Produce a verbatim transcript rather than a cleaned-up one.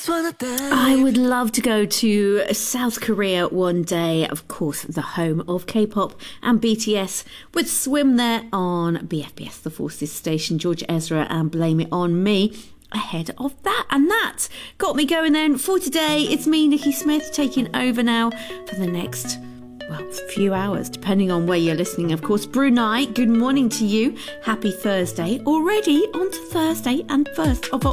I would love to go to South Korea one day, of course, the home of K-pop and B T S, with Swim there on B F B S The Forces station, George Ezra and Blame It On Me ahead of that. And that got me going then for today. It's me, Nikki Smith, taking over now for the next, well, few hours, depending on where you're listening. Of course, Brunei, good morning to you. Happy Thursday. Already on to Thursday and first of